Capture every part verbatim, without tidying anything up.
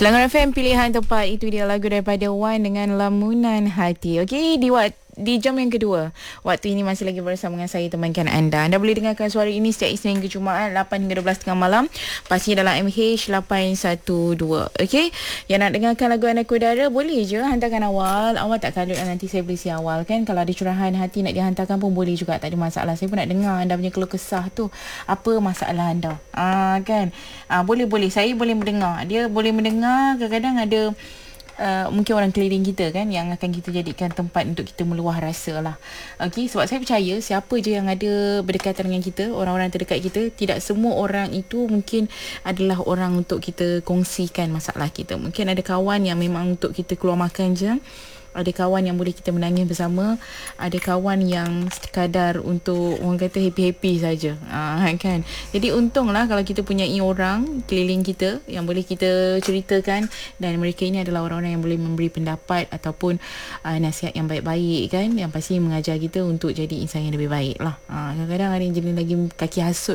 Selangor F M pilihan tepat. Itu dia lagu daripada Wan dengan Lamunan Hati. Okey, di waktu di jam yang kedua, waktu ini masih lagi bersama dengan saya, temankan anda. Anda boleh dengarkan suara ini setiap Isnin hingga Jumaat lapan hingga dua belas tengah malam, pastinya dalam M H lapan satu dua. Okey, yang nak dengarkan lagu anak udara, boleh je hantarkan awal. Awal tak kalut, nanti saya beri si awal kan. Kalau ada curahan hati nak dihantarkan pun boleh juga, tak ada masalah. Saya pun nak dengar anda punya keluh kesah tu, apa masalah anda. Ah kan. Ah boleh boleh saya boleh mendengar. Dia boleh mendengar, kadang-kadang ada Uh, mungkin orang keliling kita kan, yang akan kita jadikan tempat untuk kita meluah rasa lah. Okay, sebab saya percaya siapa je yang ada berdekatan dengan kita, orang-orang terdekat kita, tidak semua orang itu mungkin adalah orang untuk kita kongsikan masalah kita. Mungkin ada kawan yang memang untuk kita keluar makan je, ada kawan yang boleh kita menangis bersama, ada kawan yang sekadar untuk orang kata happy-happy saja. Ha, kan. Jadi untunglah kalau kita punya orang keliling kita yang boleh kita ceritakan, dan mereka ini adalah orang-orang yang boleh memberi pendapat ataupun uh, nasihat yang baik-baik kan, yang pasti mengajar kita untuk jadi insan yang lebih baik lah. Ha, kadang-kadang ada yang jadi lagi kaki hasut.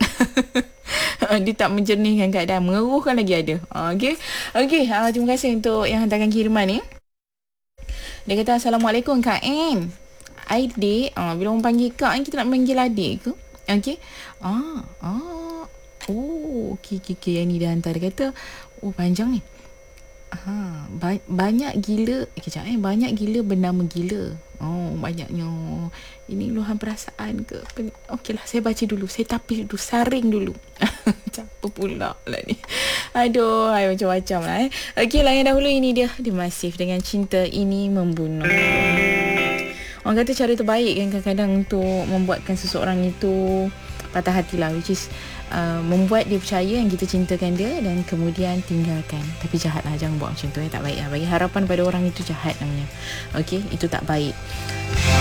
Dia tak menjernihkan keadaan, mengeruhkan lagi ada. Ha, okay. Okay, uh, terima kasih untuk yang hantarkan kiriman ni. Dia kata, Assalamualaikum Kak En. Adik, ah, bila orang panggil Kak ni, kita nak panggil adik ke? Okey. Ah, ah. Oh, okey, okey, okey. Yang ni dia hantar. Dia kata, oh panjang ni. Ha, ba- banyak gila. Eh, kejap eh. Banyak gila bernama gila. Oh, banyaknya. Ini luahan perasaan ke? Okeylah, saya baca dulu. Saya tapis dulu. Saring dulu. Apa pula lah ni. Aduh, ay, macam-macam lah eh. Okeylah, yang dahulu ini dia. Dia Masif dengan Cinta Ini Membunuh. Orang kata cara terbaik kan kadang-kadang untuk membuatkan seseorang itu patah hati lah, which is uh, membuat dia percaya yang kita cintakan dia dan kemudian tinggalkan. Tapi jahat lah, jangan buat macam tu eh. Tak baik lah. Bagi harapan pada orang itu jahat namanya. Okey, itu tak baik.